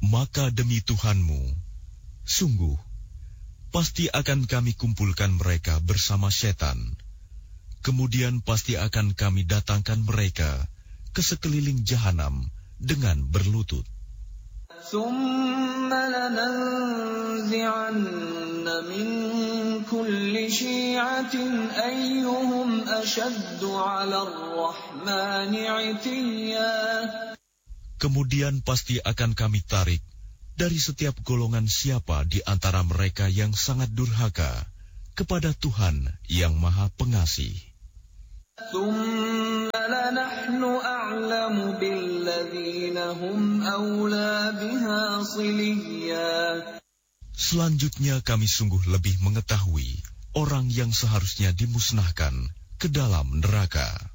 Maka demi Tuhanmu, sungguh, pasti akan kami kumpulkan mereka bersama setan. Kemudian pasti akan kami datangkan mereka ke sekeliling jahanam dengan berlutut. Kemudian pasti akan kami tarik dari setiap golongan siapa di antara mereka yang sangat durhaka kepada Tuhan yang Maha Pengasih. Selanjutnya kami sungguh lebih mengetahui orang yang seharusnya dimusnahkan ke dalam neraka.